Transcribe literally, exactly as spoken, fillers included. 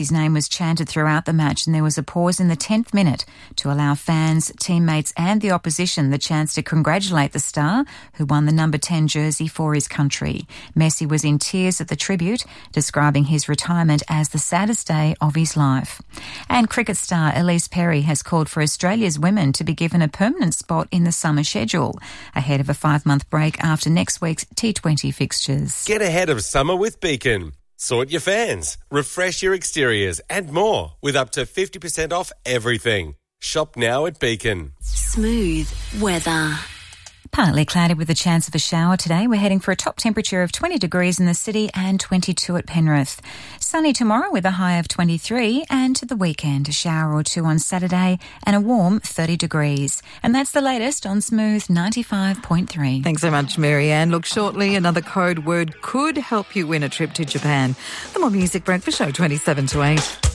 His name was chanted throughout the match, and there was a pause in the tenth minute to allow fans, teammates and the opposition the chance to congratulate the star who won the number ten jersey for his country. Messi was in tears at the tribute, describing his retirement as the saddest day of his life. And cricket star Elise Perry has called for Australia's women to be given a permanent spot in the summer schedule, ahead of a five-month break after next week's T twenty fixtures. Get ahead of summer with Beacon. Sort your fans, refresh your exteriors and more with up to fifty percent off everything. Shop now at Beacon. Smooth weather. Partly cloudy with a chance of a shower today. We're heading for a top temperature of twenty degrees in the city and twenty-two at Penrith. Sunny tomorrow with a high of twenty-three, and to the weekend a shower or two on Saturday and a warm thirty degrees. And that's the latest on Smooth ninety-five point three. Thanks so much, Marianne. Look, shortly another code word could help you win a trip to Japan. The More Music Breakfast Show, twenty-seven to eight.